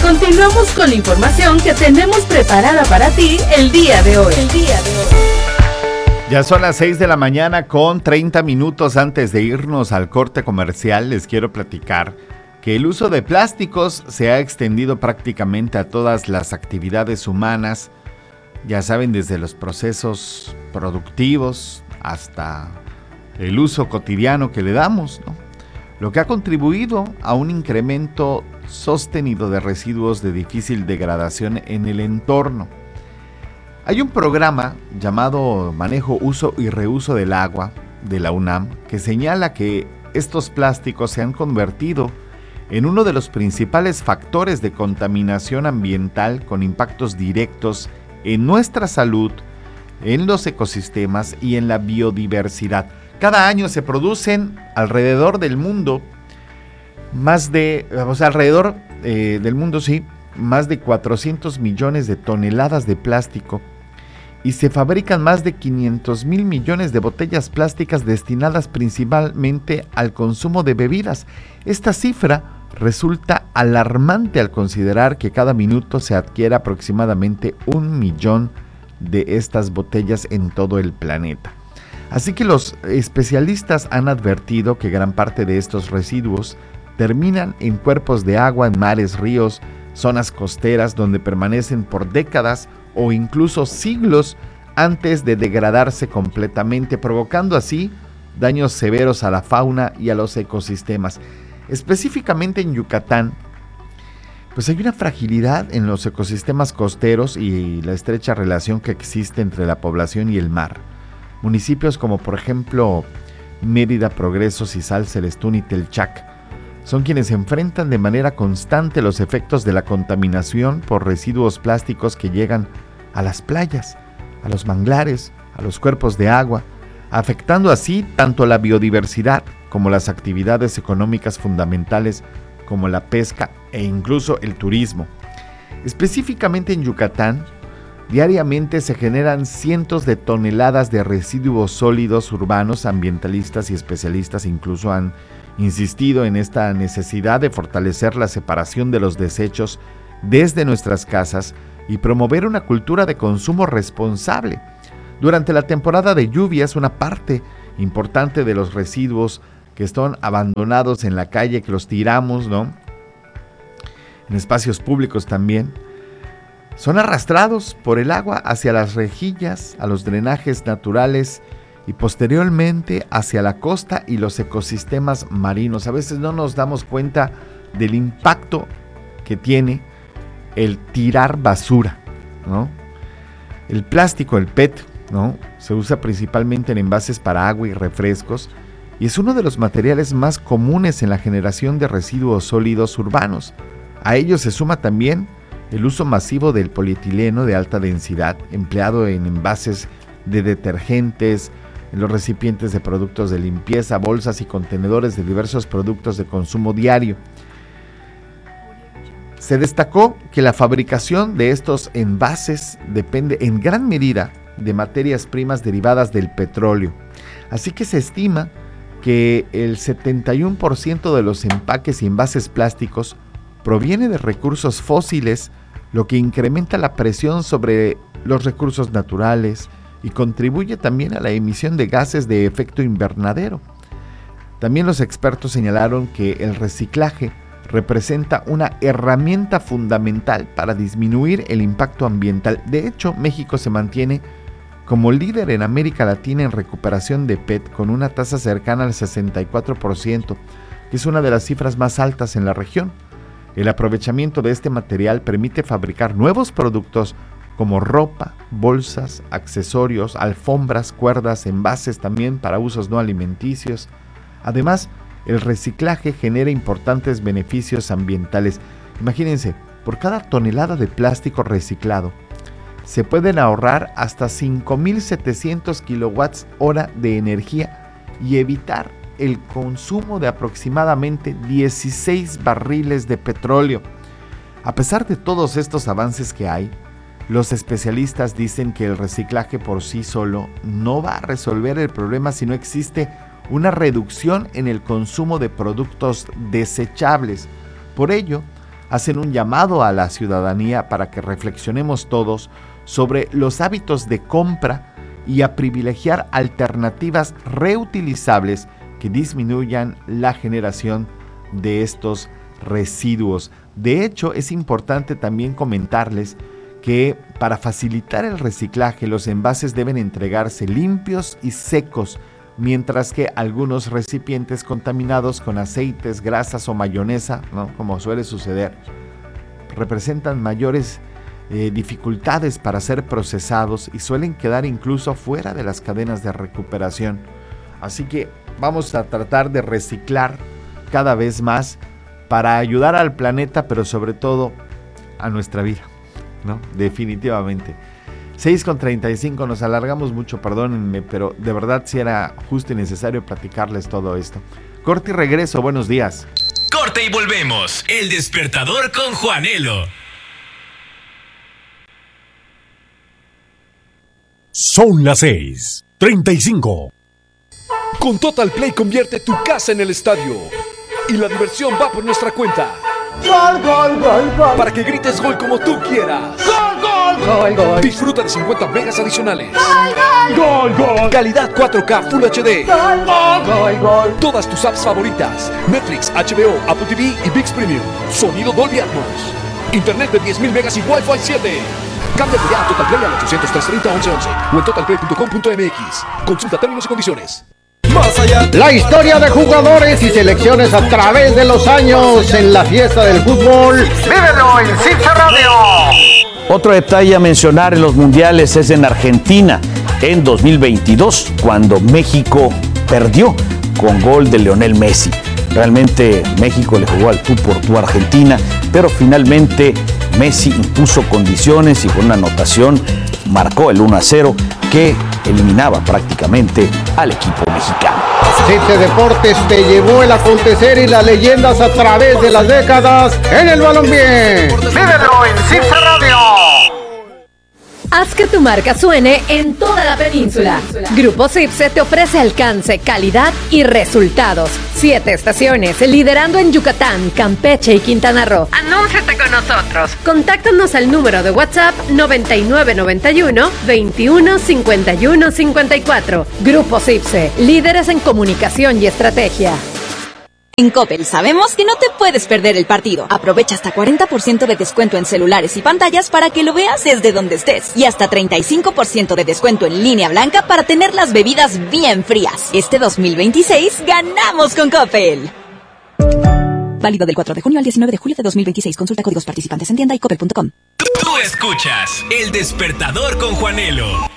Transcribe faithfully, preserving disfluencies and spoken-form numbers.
Continuamos con la información que tenemos preparada para ti el día de hoy. El día de hoy. Ya son las seis de la mañana con treinta minutos. Antes de irnos al corte comercial, les quiero platicar que el uso de plásticos se ha extendido prácticamente a todas las actividades humanas. Ya saben, desde los procesos productivos hasta el uso cotidiano que le damos, ¿no? Lo que ha contribuido a un incremento sostenido de residuos de difícil degradación en el entorno. Hay un programa llamado Manejo, Uso y Reuso del Agua de la UNAM que señala que estos plásticos se han convertido en uno de los principales factores de contaminación ambiental con impactos directos en nuestra salud, en los ecosistemas y en la biodiversidad. Cada año se producen alrededor del mundo más de, o sea, alrededor eh, del mundo, sí, más de cuatrocientos millones de toneladas de plástico y se fabrican más de quinientos mil millones de botellas plásticas destinadas principalmente al consumo de bebidas. Esta cifra resulta alarmante al considerar que cada minuto se adquiere aproximadamente un millón de estas botellas en todo el planeta. Así que los especialistas han advertido que gran parte de estos residuos terminan en cuerpos de agua, en mares, ríos, zonas costeras donde permanecen por décadas o incluso siglos antes de degradarse completamente, provocando así daños severos a la fauna y a los ecosistemas. Específicamente en Yucatán, pues hay una fragilidad en los ecosistemas costeros y la estrecha relación que existe entre la población y el mar. Municipios como por ejemplo Mérida, Progreso, Izal, Celestún y Telchac son quienes enfrentan de manera constante los efectos de la contaminación por residuos plásticos que llegan a las playas, a los manglares, a los cuerpos de agua, afectando así tanto la biodiversidad como las actividades económicas fundamentales como la pesca e incluso el turismo. Específicamente en Yucatán, diariamente se generan cientos de toneladas de residuos sólidos urbanos. Ambientalistas y especialistas incluso han insistido en esta necesidad de fortalecer la separación de los desechos desde nuestras casas y promover una cultura de consumo responsable. Durante la temporada de lluvias, una parte importante de los residuos que están abandonados en la calle, que los tiramos, ¿no?, en espacios públicos también, son arrastrados por el agua hacia las rejillas, a los drenajes naturales y posteriormente hacia la costa y los ecosistemas marinos. A veces no nos damos cuenta del impacto que tiene el tirar basura, ¿no? El plástico, el P E T, ¿no?, se usa principalmente en envases para agua y refrescos y es uno de los materiales más comunes en la generación de residuos sólidos urbanos. A ello se suma también el uso masivo del polietileno de alta densidad, empleado en envases de detergentes, en los recipientes de productos de limpieza, bolsas y contenedores de diversos productos de consumo diario. Se destacó que la fabricación de estos envases depende en gran medida de materias primas derivadas del petróleo. Así que se estima que el setenta y uno por ciento de los empaques y envases plásticos proviene de recursos fósiles, lo que incrementa la presión sobre los recursos naturales y contribuye también a la emisión de gases de efecto invernadero. También los expertos señalaron que el reciclaje representa una herramienta fundamental para disminuir el impacto ambiental. De hecho, México se mantiene como líder en América Latina en recuperación de P E T con una tasa cercana al sesenta y cuatro por ciento, que es una de las cifras más altas en la región. El aprovechamiento de este material permite fabricar nuevos productos como ropa, bolsas, accesorios, alfombras, cuerdas, envases también para usos no alimenticios. Además, el reciclaje genera importantes beneficios ambientales. Imagínense, por cada tonelada de plástico reciclado, se pueden ahorrar hasta cinco mil setecientos kilowatts hora de energía y evitar el consumo de aproximadamente dieciséis barriles de petróleo. A pesar de todos estos avances que hay, los especialistas dicen que el reciclaje por sí solo no va a resolver el problema si no existe una reducción en el consumo de productos desechables. Por ello, hacen un llamado a la ciudadanía para que reflexionemos todos sobre los hábitos de compra y a privilegiar alternativas reutilizables que disminuyan la generación de estos residuos. De hecho, es importante también comentarles que para facilitar el reciclaje, los envases deben entregarse limpios y secos, mientras que algunos recipientes contaminados con aceites, grasas o mayonesa, ¿no?, como suele suceder, representan mayores eh, dificultades para ser procesados y suelen quedar incluso fuera de las cadenas de recuperación. Así que vamos a tratar de reciclar cada vez más para ayudar al planeta, pero sobre todo a nuestra vida, ¿no? Definitivamente. seis con treinta y cinco, nos alargamos mucho, perdónenme, pero de verdad sí era justo y necesario platicarles todo esto. Corte y regreso, buenos días. Corte y volvemos. El despertador con Juanelo. Son las seis treinta y cinco. Con Total Play convierte tu casa en el estadio. Y la diversión va por nuestra cuenta. Gol, gol, gol, gol. Para que grites gol como tú quieras. Gol, gol, gol, gol. Disfruta de cincuenta megas adicionales. Gol, gol, gol, gol. Calidad cuatro K Full H D. Gol, gol, gol, gol. Todas tus apps favoritas. Netflix, H B O, Apple T V y ViX Premium. Sonido Dolby Atmos. Internet de diez mil megas y Wi-Fi siete. Cámbiate ya a Total Play al ochocientos, trescientos treinta, once once o en total play punto com punto m x. Consulta términos y condiciones. Más allá. La historia de jugadores y selecciones a través de los años en la fiesta del fútbol. Vívelo en Cipse Radio. Otro detalle a mencionar en los mundiales es en Argentina en dos mil veintidós, cuando México perdió con gol de Lionel Messi. Realmente México le jugó al tú por tú a Argentina, pero finalmente Messi impuso condiciones y con una anotación marcó el uno a cero que eliminaba prácticamente al equipo mexicano. Cipse Deportes te llevó el acontecer y las leyendas a través de las décadas en el balompié. Vívelo en Cipse Radio. Haz que tu marca suene en toda la península. Grupo Cipse te ofrece alcance, calidad y resultados. Siete estaciones, liderando en Yucatán, Campeche y Quintana Roo. Anúnciate con nosotros. Contáctanos al número de WhatsApp noventa y nueve noventa y uno, veintiuno, cincuenta y uno, cincuenta y cuatro. Grupo Cipse, líderes en comunicación y estrategia. En Coppel sabemos que no te puedes perder el partido. Aprovecha hasta cuarenta por ciento de descuento en celulares y pantallas para que lo veas desde donde estés. Y hasta treinta y cinco por ciento de descuento en línea blanca para tener las bebidas bien frías. Este dos mil veintiséis ganamos con Coppel. Válido del cuatro de junio al diecinueve de julio de dos mil veintiséis. Consulta códigos participantes en tienda y coppel punto com. Tú escuchas El Despertador con Juanelo.